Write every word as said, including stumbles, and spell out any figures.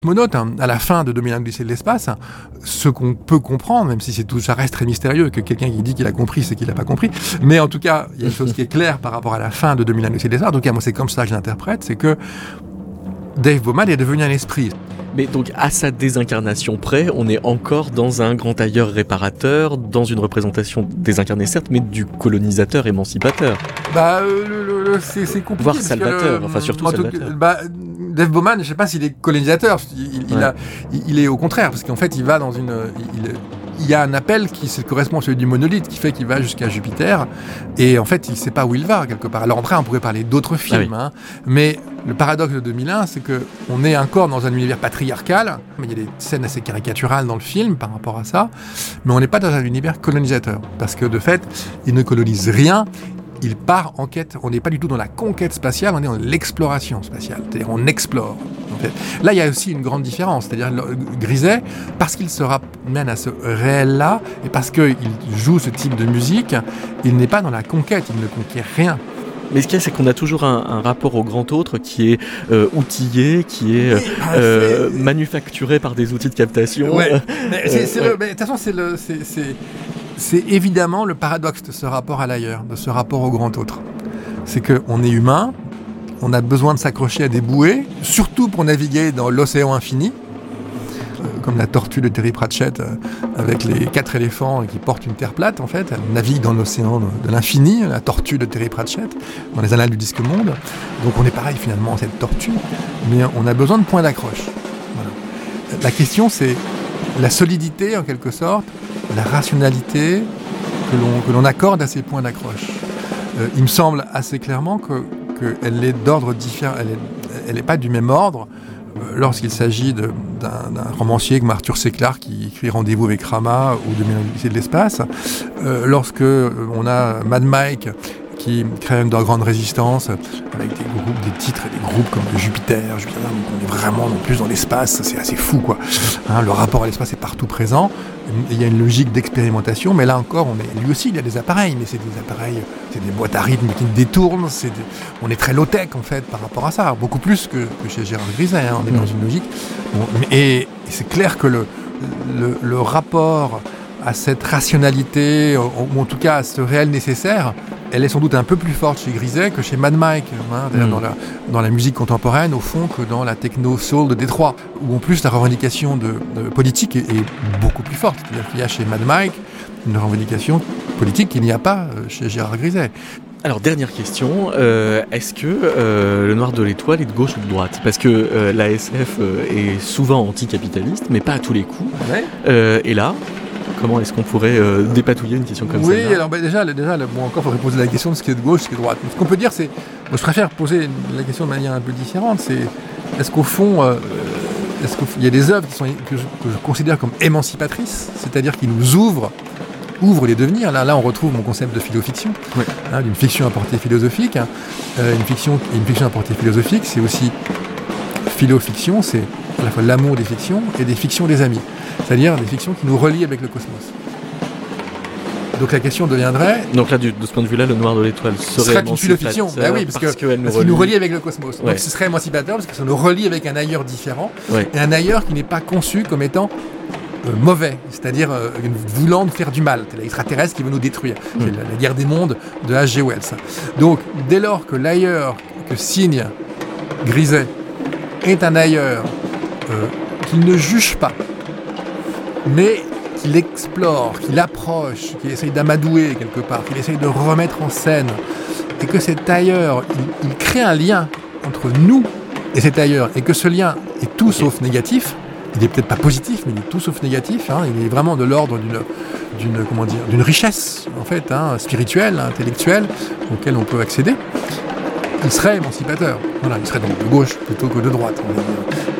Monote, hein, à la fin de deux mille un l'Odyssée de l'espace, ce qu'on peut comprendre, même si c'est tout, ça reste très mystérieux, que quelqu'un qui dit qu'il a compris, c'est qu'il n'a pas compris, mais en tout cas, il y a une chose qui est claire par rapport à la fin de deux mille un l'Odyssée de l'espace, en tout cas, moi c'est comme ça que je l'interprète, c'est que Dave Bowman est devenu un esprit. Mais donc, à sa désincarnation près, on est encore dans un grand tailleur réparateur, dans une représentation désincarnée certes, mais du colonisateur émancipateur. Bah, euh, le, le, c'est, c'est compliqué. Voire salvateur, que, enfin surtout en salvateur. Tout, bah, Dave Bowman, je ne sais pas s'il est colonisateur, il, il, ouais. a, il, il est au contraire, parce qu'en fait, il va dans une... Il, il y a un appel qui correspond à celui du monolithe, qui fait qu'il va jusqu'à Jupiter, et en fait, il ne sait pas où il va, quelque part. Alors après, on pourrait parler d'autres films, ah oui. hein, mais le paradoxe de deux mille un, c'est qu'on est encore dans un univers patriarcal, mais il y a des scènes assez caricaturales dans le film par rapport à ça, mais on n'est pas dans un univers colonisateur, parce que de fait, il ne colonise rien, il part en quête, on n'est pas du tout dans la conquête spatiale, on est dans l'exploration spatiale, c'est-à-dire on explore. En fait. Là, il y a aussi une grande différence, c'est-à-dire Griset, parce qu'il se ramène à ce réel-là, et parce qu'il joue ce type de musique, il n'est pas dans la conquête, il ne conquiert rien. Mais ce qu'il y a, c'est qu'on a toujours un, un rapport au grand autre qui est euh, outillé, qui est euh, c'est... manufacturé par des outils de captation. Ouais. Mais c'est, c'est euh, le, mais de toute façon, c'est, le, c'est, c'est, c'est évidemment le paradoxe de ce rapport à l'ailleurs, de ce rapport au grand autre. C'est qu'on est humain, on a besoin de s'accrocher à des bouées, surtout pour naviguer dans l'océan infini, comme la tortue de Terry Pratchett euh, avec les quatre éléphants qui portent une terre plate en fait, elle navigue dans l'océan de, de l'infini, la tortue de Terry Pratchett, dans les annales du disque monde. Donc on est pareil finalement cette tortue, mais on a besoin de points d'accroche. Voilà. La question c'est la solidité en quelque sorte, la rationalité que l'on, que l'on accorde à ces points d'accroche. Euh, il me semble assez clairement que, qu'elle est d'ordre différent, elle n'est pas du même ordre lorsqu'il s'agit de, d'un, d'un romancier comme Arthur C. Clarke qui écrit Rendez-vous avec Rama ou deux mille un l'Odyssée de l'espace, euh, lorsque on a Mad Mike qui crée une grande résistance avec des groupes, des titres et des groupes comme Jupiter, Jupiter, donc on est vraiment en plus dans l'espace, c'est assez fou quoi. Hein, le rapport à l'espace est partout présent, il y a une logique d'expérimentation, mais là encore, on est, lui aussi il y a des appareils, mais c'est des appareils, c'est des boîtes à rythme qui détournent, c'est des, on est très low-tech en fait par rapport à ça, beaucoup plus que, que chez Gérard Griset, hein, on est dans une logique. Bon, et, et c'est clair que le, le, le rapport à cette rationalité, ou en tout cas à ce réel nécessaire, elle est sans doute un peu plus forte chez Griset que chez Mad Mike, hein, mmh. dans, la, dans la musique contemporaine, au fond, que dans la techno-soul de Détroit, où en plus la revendication de, de politique est, est beaucoup plus forte. C'est-à-dire qu'il y a chez Mad Mike une revendication politique qu'il n'y a pas chez Gérard Griset. Alors, dernière question, euh, est-ce que euh, le Noir de l'Étoile est de gauche ou de droite ? Parce que euh, l'A S F euh, est souvent anticapitaliste, mais pas à tous les coups. Ouais. Euh, et là, comment est-ce qu'on pourrait euh, dépatouiller une question comme ça ? Oui, alors bah, déjà, déjà bon, encore, il faudrait poser la question de ce qui est de gauche, ce qui est de droite. Mais ce qu'on peut dire, c'est, moi, je préfère poser la question de manière un peu différente, c'est, est-ce qu'au fond, euh, est-ce qu'il y a des œuvres qui sont, que, je, que je considère comme émancipatrices, c'est-à-dire qui nous ouvrent, ouvrent les devenirs. Là, là, on retrouve mon concept de philofiction, oui. hein, d'une fiction à portée philosophique. Hein. Euh, une, fiction, une fiction à portée philosophique, c'est aussi philofiction, c'est à la fois l'amour des fictions et des fictions des amis. C'est-à-dire des fictions qui nous relient avec le cosmos. Donc la question deviendrait... Donc là, du, de ce point de vue-là, le Noir de l'Étoile serait, serait une philofiction. Ben oui, parce, parce, que, parce qu'il nous relie avec le cosmos. Ouais. Donc ce serait émancipateur parce que ça nous relie avec un ailleurs différent, ouais. et un ailleurs qui n'est pas conçu comme étant euh, mauvais, c'est-à-dire euh, voulant nous faire du mal. C'est l'extraterrestre qui veut nous détruire. Mm. C'est la, la guerre des mondes de H G Wells. Donc dès lors que l'ailleurs que signe Griset est un ailleurs euh, qu'il ne juge pas, mais qu'il explore, qu'il approche, qu'il essaye d'amadouer quelque part, qu'il essaye de remettre en scène, et que cet ailleurs, il, il crée un lien entre nous et cet ailleurs, et que ce lien est tout sauf négatif, il n'est peut-être pas positif, mais il est tout sauf négatif, hein, il est vraiment de l'ordre d'une, d'une, comment dire, d'une richesse, en fait, hein, spirituelle, intellectuelle, auquel on peut accéder, il serait émancipateur. Voilà, il serait donc de gauche plutôt que de droite, on va dire.